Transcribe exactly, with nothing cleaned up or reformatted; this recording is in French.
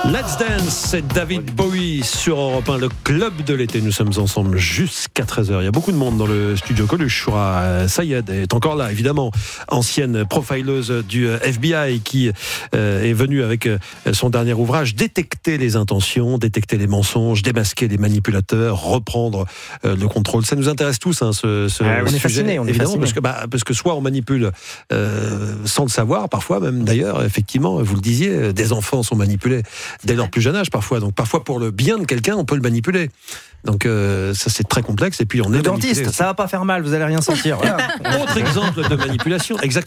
Let's Dance, c'est David Bowie sur Europe un, le club de l'été. Nous sommes ensemble jusqu'à treize heures. Il y a beaucoup de monde dans le studio Coluche. Choura Sayed est encore là, évidemment. Ancienne profileuse du F B I qui euh, est venue avec euh, son dernier ouvrage détecter les intentions, détecter les mensonges, démasquer les manipulateurs, reprendre euh, le contrôle. Ça nous intéresse tous, hein, ce, ce ah, on sujet. est fascinés, on est évidemment, fascinés. parce que, bah, parce que soit on manipule euh, sans le savoir, parfois même d'ailleurs, effectivement, vous le disiez, des enfants sont manipulés dès leur plus jeune âge parfois. Donc parfois pour le bien de quelqu'un, on peut le manipuler. Donc euh, ça c'est très complexe. Et puis on le est dentiste, manipulé. ça va pas faire mal, vous allez rien sentir. Voilà. Autre exemple de manipulation, exactement.